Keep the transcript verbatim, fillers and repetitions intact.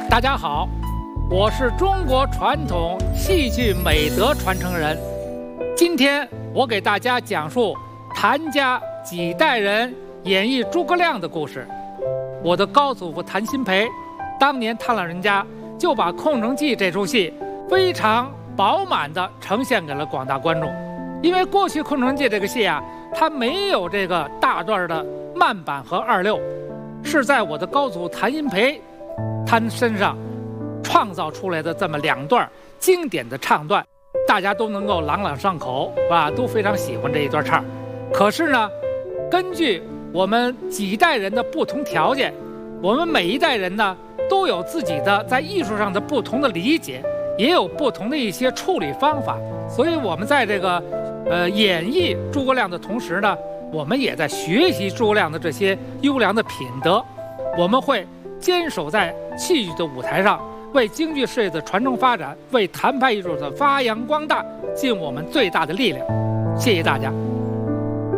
大家好，我是中国传统戏剧美德传承人。今天我给大家讲述谭家几代人演绎诸葛亮的故事。我的高祖父谭鑫培，当年他老人家就把《空城计》这出戏非常饱满地呈现给了广大观众。因为过去《空城计》这个戏啊，它没有这个大段的慢板和二六，是在我的高祖谭鑫培他身上创造出来的这么两段经典的唱段，大家都能够朗朗上口，啊，都非常喜欢这一段唱。可是呢，根据我们几代人的不同条件，我们每一代人呢都有自己的在艺术上的不同的理解，也有不同的一些处理方法。所以我们在这个呃演绎诸葛亮的同时呢，我们也在学习诸葛亮的这些优良的品德。我们会坚守在戏剧的舞台上，为京剧事业的传承发展，为谭派艺术的发扬光大尽我们最大的力量。谢谢大家。